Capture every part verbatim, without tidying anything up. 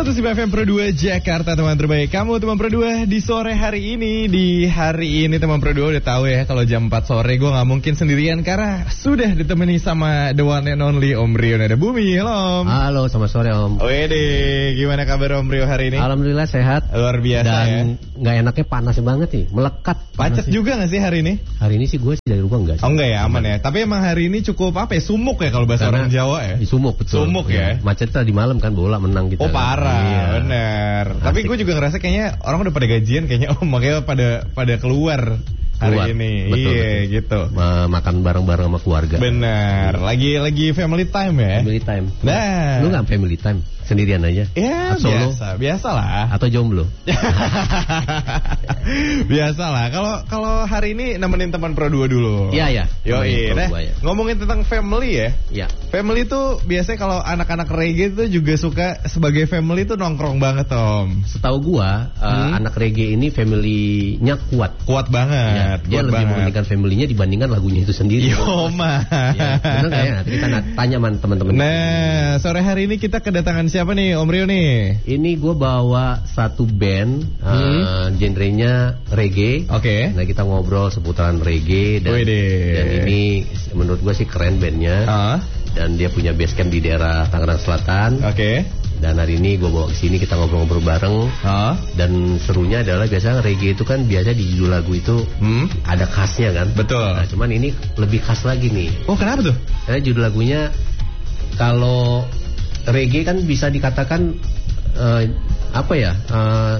seratus lima F M Pro dua Jakarta, teman terbaik kamu, teman Pro dua di sore hari ini. Di hari ini teman Pro dua udah tahu ya, kalau jam empat sore gue gak mungkin sendirian karena sudah ditemani sama the one and only Om Rio Nada Bumi. Halo Om. Halo, selamat sore Om. Wede, gimana kabar Om Rio hari ini? Alhamdulillah sehat. Luar biasa. Dan ya. Gak enaknya panas banget nih, melekat. Macet juga gak sih hari ini? Hari ini sih gue sih dari rumah enggak sih. Oh enggak ya, aman ya. Tapi emang hari ini cukup apa ya, sumuk ya kalau bahasa Karena orang Jawa ya. Sumuk, betul. Sumuk ya. ya. Macet tadi malam kan bola menang kita. Oh parah, iya. bener. Asik. Tapi gue juga ngerasa kayaknya orang udah pada gajian kayaknya, oh makanya pada pada keluar hari keluar. ini. Betul, iya betul. gitu. Makan bareng-bareng sama keluarga. Bener. Lagi lagi family time ya. Family time. Nah, lu nggak family time? Sendirian aja? Ya solo? biasa, biasalah. Atau jomblo? Biasalah. Kalau kalau hari ini nemenin teman Pro dua dulu. Iya ya. Yoi. Nah, ya. Ngomongin tentang family ya. Iya. Family tuh biasanya kalau anak-anak reggae tuh juga suka sebagai family tuh nongkrong banget Om. Setahu gua hmm. uh, anak reggae ini family-nya kuat. Kuat banget. Ya, dia kuat lebih banget. mementingkan family-nya dibandingkan lagunya itu sendiri. Yo mah. Ya, benar nggak ya? Nanti kita tanya man teman-teman. Nah, sore hari ini kita kedatangan siapa nih Om Rio nih? Ini gue bawa satu band, hmm. uh, genrenya reggae. Oke. Okay. Nah kita ngobrol seputaran reggae dan, dan ini menurut gue sih keren bandnya. Uh. Dan dia punya base camp di daerah Tangerang Selatan. Oke. Okay. Dan hari ini gue bawa ke sini kita ngobrol-ngobrol bareng. Uh. Dan serunya adalah biasanya reggae itu kan biasa di judul lagu itu hmm. ada khasnya kan. Betul. Nah, cuman ini lebih khas lagi nih. Oh kenapa tuh? Karena judul lagunya kalau reggae kan bisa dikatakan uh, apa ya uh,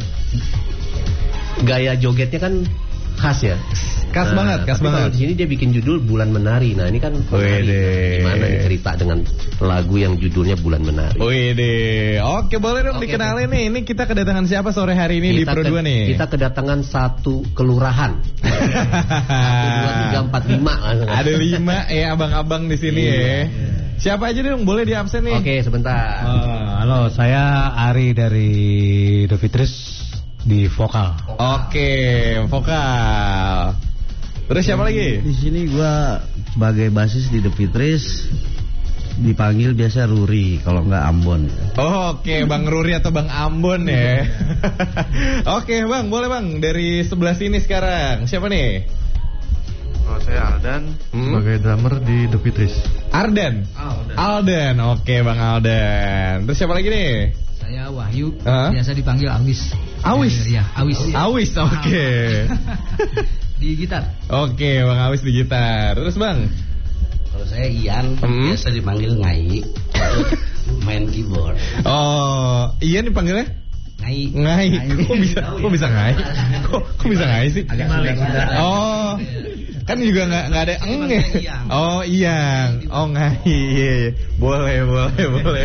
gaya jogetnya kan khas ya, khas nah, banget, khas banget. Di sini dia bikin judul Bulan Menari. Nah ini kan menari. Gimana nih cerita dengan lagu yang judulnya Bulan Menari? Wede, oke boleh dong okay, dikenalin nih. Ini kita kedatangan siapa sore hari ini kita di Pro dua nih? Kita kedatangan satu kelurahan. Satu dua tiga empat lima. Ada lima ya abang-abang di sini ya. Siapa aja dong, boleh di absen nih. Oke, sebentar. Uh, halo, saya Ari dari The Fitris di vokal. Oke, vokal. Terus siapa lagi? Di sini gua sebagai basis di The Fitris, dipanggil biasa Ruri, kalau enggak Ambon. Oh, oke, okay. Bang Ruri atau Bang Ambon ya. Oke, okay, Bang, boleh Bang dari sebelah sini sekarang. Siapa nih? Oh, saya Aldan hmm? sebagai drummer di The Fitris. Ardan? Aldan. Aldan, oke okay, Bang Aldan. Terus siapa lagi nih? Saya Wahyu, uh-huh. biasa dipanggil Awis. Awis? Ya, Awis. Awis, oke. Okay. Di gitar. Oke, okay, Bang Awis di gitar. Terus Bang? Kalau saya Ian, hmm? biasa dipanggil Ngai. Main keyboard. Oh, Ian dipanggilnya? Ngai. Ngai. Kok bisa kok bisa Ngai? Kok kok bisa Ngai sih? Agak sudah. Oh. Kan juga nggak nggak ada eng ya. Oh iya, oh ngai. Boleh boleh boleh.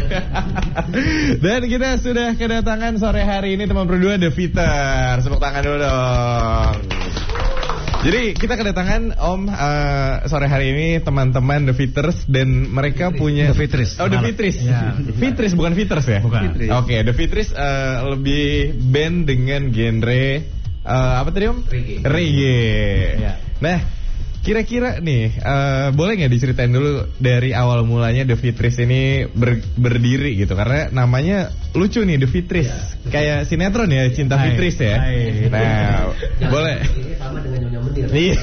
Dan kita sudah kedatangan sore hari ini teman berdua The Fitter. Tepuk tangan dulu dong. Jadi kita kedatangan Om uh, sore hari ini teman-teman The Fitters dan mereka Fitris. punya The Fitris. Oh The Fitris. Ya. Fitris bukan Fitters ya? Bukan. Oke, okay, The Fitris uh, lebih band dengan genre uh, apa tadi Om? Reggae. Reggae. Ya. Nah, kira-kira nih, uh, boleh nggak diceritain dulu dari awal mulanya The Fitris ini ber, berdiri gitu? Karena namanya lucu nih, The Fitris. Ya. Kayak sinetron ya, Cinta Hai. Fitris ya. Hai. Nah, ya, boleh. Sama dengan Nyonya Menir. Iya.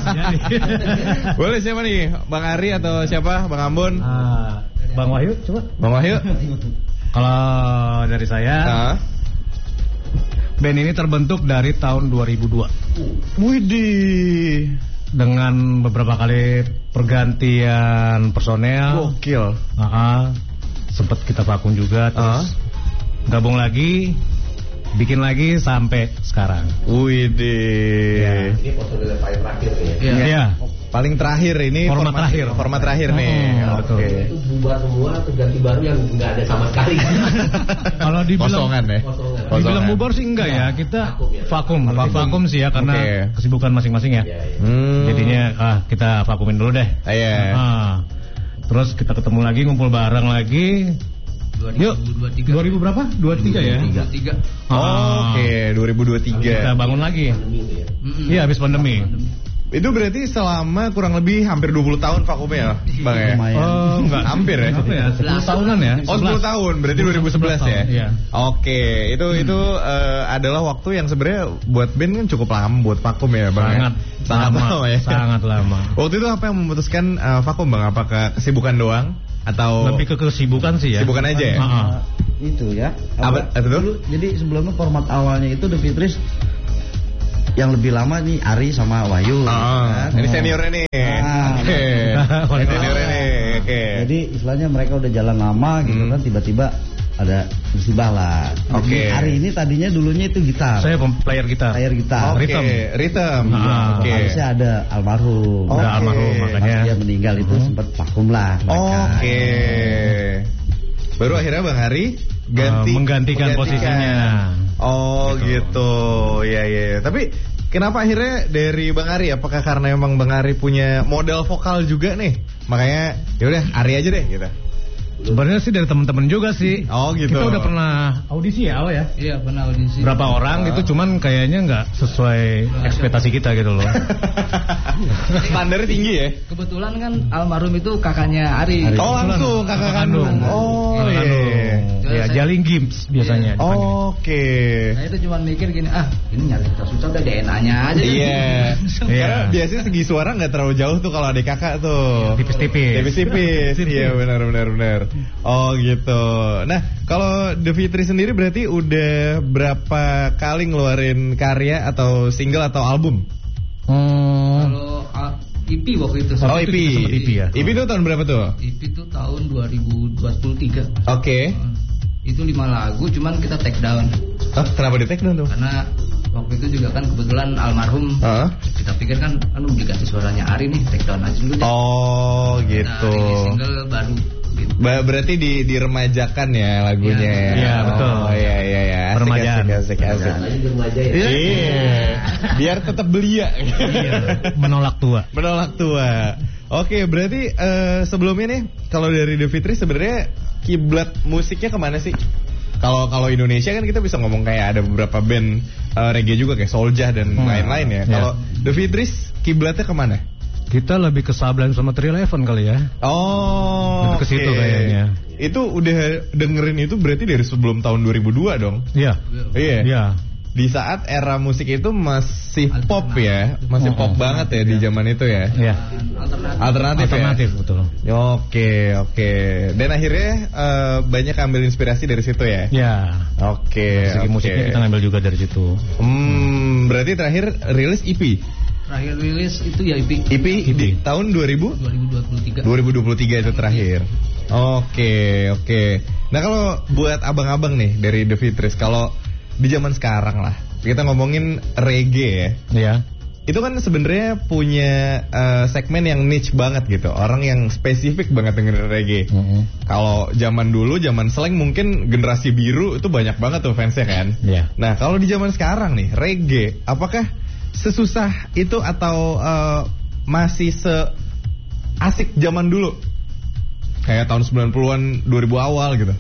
Boleh siapa nih? Bang Ari atau siapa? Bang Ambon? Uh, Bang Wahyu, coba. Bang Wahyu. Kalau dari saya, uh. band ini terbentuk dari tahun dua ribu dua. Widih. Dengan beberapa kali pergantian personel. Gokil. uh-huh. Sempat kita vakum juga. Terus uh. gabung lagi, bikin lagi sampai sekarang. Widih. Ya, ini personel paling terakhir nih ya. Iya. Ya. Paling terakhir ini format, format terakhir. Format terakhir nih. Oh, Oke. Okay. Itu bubar semua atau ganti baru yang nggak ada sama sekali. Kalau dibilang kosongan ya. Kosongan. Dibilang bubar sih enggak ya. Kita vakum, ya. vakum, vakum sih ya karena okay. kesibukan masing-masing ya. Ya, ya. Hmm. Jadinya ah kita vakumin dulu deh. Iya. Ah. Terus kita ketemu lagi, ngumpul bareng lagi. dua ribu dua puluh tiga. dua ribu berapa? dua puluh tiga ya? dua ribu dua puluh tiga. Oh, oke, okay. dua ribu dua puluh tiga. Kita bangun lagi. Iya, habis pandemi. Itu berarti selama kurang lebih hampir dua puluh tahun vakumnya, Bang ya? Lumayan. Oh, enggak. Hampir ya? Apa ya? sepuluh tahunan ya? Oh, sepuluh tahun, berarti dua ribu sebelas ya? Iya. Oke, itu Hmm. itu uh, adalah waktu yang sebenarnya buat band kan cukup lama buat vakum ya, Bang. Sangat, ya? Sangat lama, lama ya. Sangat lama. Waktu itu apa yang memutuskan uh, vakum, Bang? Apakah kesibukan doang atau Lebih ke kesibukan sih ya. kesibukan aja ya? Heeh. Itu ya. Apa- apa itu? Dulu, jadi sebelumnya format awalnya itu The Fitris yang lebih lama nih Ari sama Wahyu. Ah, kan? ini seniornya nih. Ah. Oke. Wah, Ini seniornya nih. Oke. Jadi istilahnya mereka udah jalan lama gitu Hmm. kan, tiba-tiba ada musibah lah. Oke. Jadi Ari ini tadinya dulunya itu gitar. Saya pem- player gitar. player gitar. Oke, Rhythm. Rhythm. Ah, Oke. Vokalisnya ada almarhum. Oke. Udah almarhum Pas makanya. dia meninggal itu sempat vakum lah. mereka. Oke. Baru akhirnya Bang Hari ganti Uh, menggantikan posisinya. Oh gitu. Ya ya. Tapi kenapa akhirnya dari Bang Ari? Apakah karena emang Bang Ari punya modal vokal juga nih? Makanya yaudah Ari aja deh gitu. Sebenarnya sih dari teman-teman juga sih. Oh gitu. Kita udah pernah audisi ya, awal ya. Iya pernah audisi. Berapa orang gitu, cuman kayaknya nggak sesuai ekspektasi kita gitu loh. Standarnya tinggi ya. Kebetulan kan almarhum itu kakaknya Ari. Oh langsung kakak kandung. Oh Kakak iya. kandung. Ya, Saya- Jaling Gims biasanya. dipanggil. Oke. Saya itu cuma mikir gini, ah ini nyari kita susah udah D N A-nya aja. Iya. Iya. Karena biasanya segi suara nggak terlalu jauh tuh kalau adik kakak tuh. Tipis-tipis. Tipis-tipis. Iya benar benar benar. Oh gitu. Nah kalau The Fitri sendiri berarti udah berapa kali ngeluarin karya atau single atau album? Hmm. Kalau ah, I P waktu itu. Oh I P. Sempet I P ya. I P itu tahun berapa tuh? I P itu tahun dua ribu dua puluh tiga. Oke. Itu lima lagu, cuman kita take down Oh, kenapa di take down tuh? karena waktu itu juga kan kebetulan almarhum. Hah? Kita pikir kan, anu diganti suaranya Ari nih, take down aja dulu deh. Oh Nah, gitu. ini single baru. Gitu. Ba- berarti di diremajakan ya lagunya. Iya, iya, betul. Oh iya iya iya. Asik, Peremajaan. Asik asik asik. Iya. Biar tetap belia. Menolak tua. Menolak tua. Oke, berarti eh, sebelumnya nih kalau dari The Fitri sebenarnya kiblat musiknya kemana sih? Kalau kalau Indonesia kan kita bisa ngomong kayak ada beberapa band eh, reggae juga kayak Soulja dan Hmm. lain-lain ya. Ya. Kalau The Fitris kiblatnya kemana? Kita lebih ke Sublime sama Three Eleven kali ya. Oh, Lebih ke situ oke. kayaknya. Itu udah dengerin itu berarti dari sebelum tahun dua ribu dua dong? Iya. Iya. Iya. Di saat era musik itu masih pop ya, masih pop Oh, banget ya di zaman itu ya. Iya. Alternatif. Alternatif, Alternatif ya. betul. Oke, oke. Dan akhirnya eh, banyak ambil inspirasi dari situ ya. Ya. Oke. Segi oke. musiknya kita ngambil juga dari situ. Hmm, berarti terakhir rilis E P. Terakhir rilis itu ya I P E P di tahun dua ribu dua ribu dua puluh tiga. dua ribu dua puluh tiga itu terakhir. Oke, oke. Nah kalau buat abang-abang nih dari The Fitris, kalau di zaman sekarang lah, kita ngomongin reggae ya. Iya. Itu kan sebenarnya punya eh, segmen yang niche banget gitu. Orang yang spesifik banget dengerin reggae. Mhm. Kalau zaman dulu, zaman slang mungkin generasi biru itu banyak banget tuh fansnya kan. Iya. Nah kalau di zaman sekarang nih, reggae, apakah sesusah itu atau eh, masih se asik zaman dulu? Kayak tahun sembilan puluhan, dua ribu awal gitu.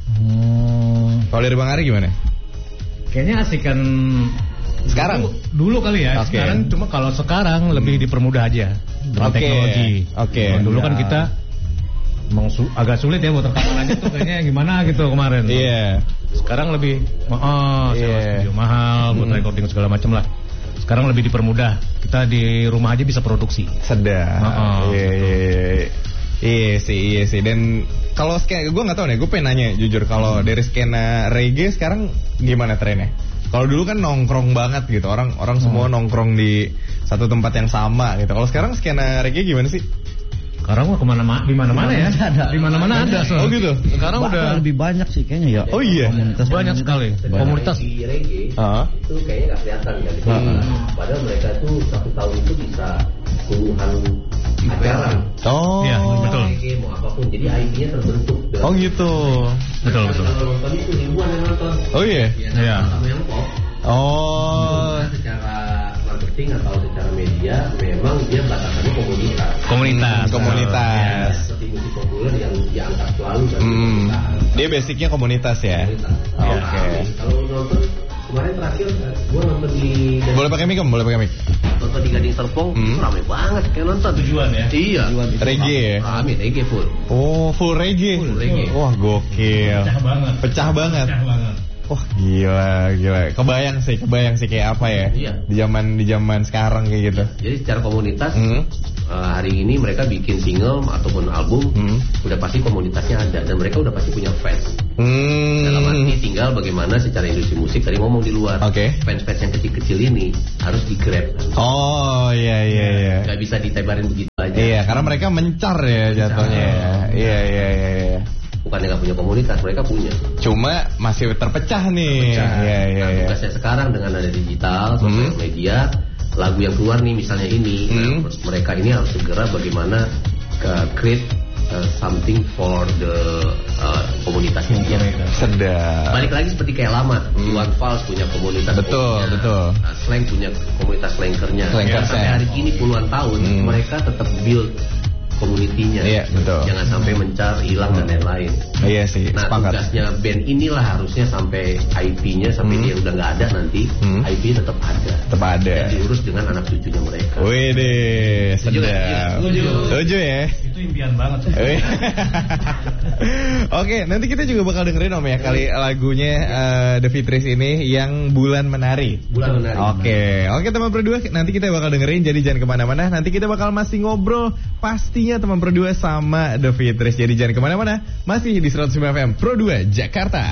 Hmm. Kalau dari Bang Ari gimana? Kayaknya asikan Sekarang? dulu, dulu kali ya. Oke. Sekarang cuma kalau sekarang lebih dipermudah aja dengan Oke. teknologi. Oke. Kalau dulu kan Ya. kita emang su- agak sulit ya buat rekaman aja tuh kayaknya gimana gitu kemarin. Iya. Sekarang lebih oh, sewa Iya. studio mahal buat Hmm. recording segala macam lah. Sekarang lebih dipermudah. Kita di rumah aja bisa produksi. Sedap. Oh, Iya, iya, iya. Iya sih, iya sih. Dan kalau skena, gue nggak tahu nih. Gue pengen nanya jujur, kalau dari skena reggae sekarang gimana trennya? Kalau dulu kan nongkrong banget gitu, orang orang semua nongkrong di satu tempat yang sama gitu. Kalau sekarang skena reggae gimana sih? Sekarang mah kemana mana, di mana mana ya? Di mana mana ada. Oh gitu. Sekarang Bahkan udah lebih banyak sih kayaknya ya. Oh iya. Komunitas banyak sekali komunitas. Di reggae Ah. itu kayaknya nggak kelihatan kan. Hmm. Padahal mereka tuh satu tahun itu bisa puluhan acara. Oh. Iya, betul. Reggae mau apapun, jadi I P-nya terbentuk. Dan Oh gitu. Betul betul. Kalau nonton itu ribuan yang nonton. Oh iya. Iya. Sama yang pop. Oh. Nah, secara marketing atau secara media memang dia batasannya komunitas. Komunitas. Hmm, komunitas. Seperti musik populer yang diangkat selalu dari Hmm. komunitas. Dia basicnya komunitas ya. Komunitas. Oke. Nah, kalau nonton kemarin terakhir gua nonton di Boleh pakai mic, Om? Boleh pakai mic. nonton nonton di Gading Serpong, Hmm. ramai banget kayak nonton. Tujuan ya? Iya. Reggae ya? Rame, reggae full. Oh, full reggae. Full reggae. Wah, gokil. Pecah banget. Pecah banget. Pecah banget. Wah, gila, gila. Kebayang sih, kebayang sih kayak apa ya? Iya. Di zaman di zaman sekarang kayak gitu. Jadi secara komunitas Hmm. uh, hari ini mereka bikin single ataupun album, Hmm. udah pasti komunitasnya ada dan mereka udah pasti punya fans. Hmm. Dalam arti tinggal bagaimana secara industri musik tadi ngomong di luar. Oke. Fans-fans yang kecil-kecil ini harus di-grab. Oh, iya iya iya. Gak bisa ditebarin begitu aja. Iya, karena mereka mencar ya jatuhnya ya. Iya iya iya iya. Bukannya nggak punya komunitas, mereka punya. Cuma masih terpecah nih. Iya iya Nah, iya. tugasnya sekarang dengan ada digital, sosial Hmm. media, lagu yang keluar nih misalnya ini, Hmm. nah, mereka ini harus segera bagaimana ke create uh, something for the uh, komunitasnya. Sedap. Balik lagi seperti kayak lama, Iwan Fals punya komunitas. Betul, popnya, betul. nah, Slang punya komunitas slankernya. Slankersnya. Sampai hari ini puluhan tahun Hmm. mereka tetap build komunitinya. Iya, betul. Jangan sampai mencar, hilang dan lain-lain. Iya sih, Nah sepakat. tugasnya band inilah harusnya sampai I P-nya sampai Hmm. dia udah nggak ada nanti, Hmm. I P tetap ada. Tetap ada. Dan diurus dengan anak cucunya mereka. Wih deh, Setuju nggak? sedap. Setuju. Setuju ya. Itu impian banget. Wih. Oke, nanti kita juga bakal dengerin Om ya kali lagunya eh, The Fitris ini yang Bulan Menari. Bulan Menari. Oke, oke teman berdua, nanti kita bakal dengerin, jadi jangan kemana-mana. Nanti kita bakal masih ngobrol pastinya teman berdua sama The Fitris. Jadi jangan kemana-mana, masih di seratus sembilan F M Pro dua Jakarta.